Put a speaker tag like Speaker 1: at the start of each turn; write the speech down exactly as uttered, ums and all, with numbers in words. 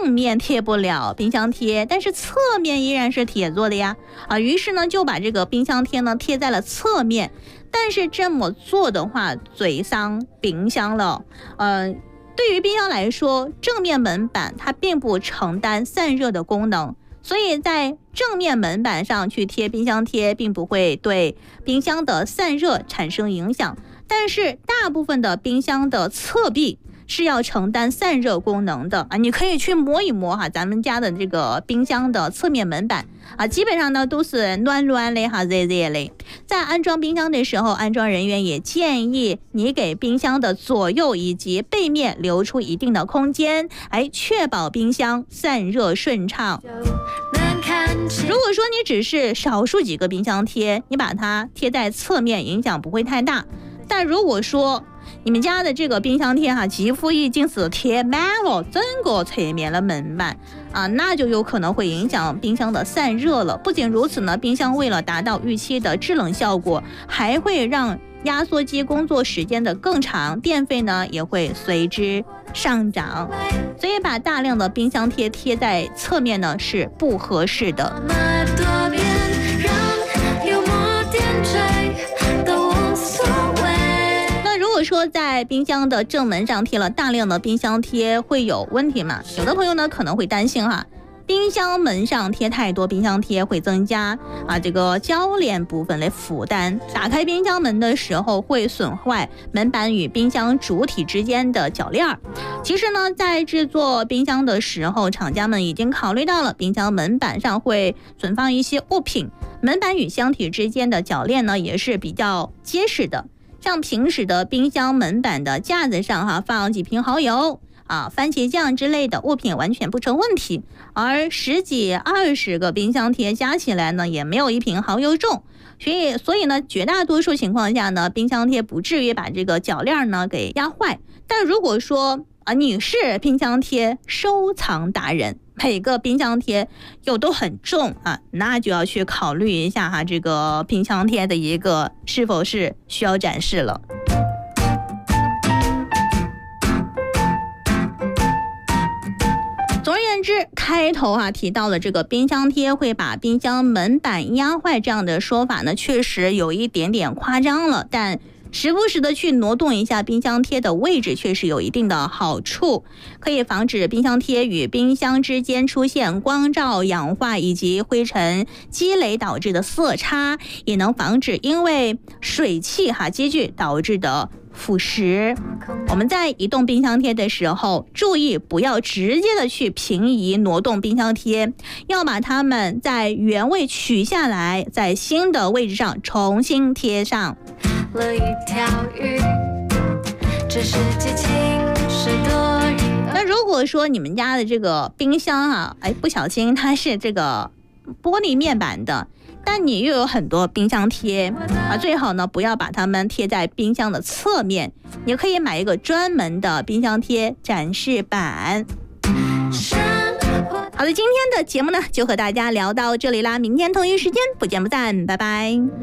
Speaker 1: 正面贴不了冰箱贴，但是侧面依然是铁做的呀，啊，于是呢就把这个冰箱贴呢贴在了侧面，但是这么做的话，嘴伤冰箱了，呃。对于冰箱来说，正面门板它并不承担散热的功能，所以在正面门板上去贴冰箱贴，并不会对冰箱的散热产生影响。但是大部分的冰箱的侧壁是要承担散热功能的啊，你可以去摸一摸哈，咱们家的这个冰箱的侧面门板啊，基本上呢都是暖暖的哈，热热的。在安装冰箱的时候，安装人员也建议你给冰箱的左右以及背面留出一定的空间，哎，确保冰箱散热顺畅。如果说你只是少数几个冰箱贴，你把它贴在侧面，影响不会太大。但如果说你们家的这个冰箱贴哈，几乎已经是贴满了整个侧面的门板啊，那就有可能会影响冰箱的散热了。不仅如此呢，冰箱为了达到预期的制冷效果，还会让压缩机工作时间的更长，电费呢也会随之上涨。所以把大量的冰箱贴贴在侧面呢是不合适的。如果说在冰箱的正门上贴了大量的冰箱贴会有问题吗？有的朋友呢可能会担心哈，冰箱门上贴太多冰箱贴会增加啊这个铰链部分的负担，打开冰箱门的时候会损坏门板与冰箱主体之间的铰链。其实呢，在制作冰箱的时候，厂家们已经考虑到了冰箱门板上会存放一些物品，门板与箱体之间的铰链呢也是比较结实的。像平时的冰箱门板的架子上哈，放几瓶蚝油啊、番茄酱之类的物品完全不成问题，而十几二十个冰箱贴加起来呢，也没有一瓶蚝油重，所以所以呢，绝大多数情况下呢，冰箱贴不至于把这个铰链呢给压坏。但如果说啊，你是冰箱贴收藏达人，每个冰箱贴又都很重啊，那就要去考虑一下哈，这个冰箱贴的一个是否是需要展示了。总而言之，开头啊提到了这个冰箱贴会把冰箱门板压坏这样的说法呢，确实有一点点夸张了，但时不时的去挪动一下冰箱贴的位置，确实有一定的好处，可以防止冰箱贴与冰箱之间出现光照、氧化以及灰尘积累导致的色差，也能防止因为水汽哈积聚导致的腐蚀。我们在移动冰箱贴的时候，注意不要直接的去平移挪动冰箱贴，要把它们在原位取下来，在新的位置上重新贴上。了一条鱼，这世界尽是多余。那如果说你们家的这个冰箱啊，哎，不小心它是这个玻璃面板的，但你又有很多冰箱贴啊，最好呢不要把它们贴在冰箱的侧面，你可以买一个专门的冰箱贴展示板。好的，今天的节目呢就和大家聊到这里啦，明天同一时间不见不散，拜拜。